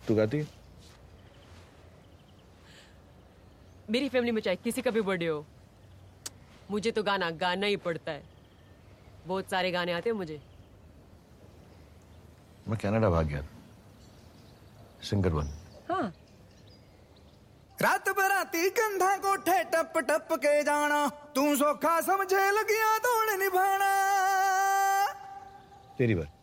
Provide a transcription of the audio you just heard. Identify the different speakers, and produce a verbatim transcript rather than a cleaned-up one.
Speaker 1: तू गाती है?
Speaker 2: मेरी फैमिली में चाहे किसी का भी बर्थडे हो, मुझे तो गाना गाना ही पड़ता है। बहुत सारे गाने आते हैं मुझे।
Speaker 1: मैं कनाडा भाग गया, सिंगर बन।
Speaker 2: हाँ।
Speaker 3: रात बराती कंधा कोठे टप टप के जाना, तू सौखा समझे लगिया तोड़ निभाना।
Speaker 1: तेरी बात।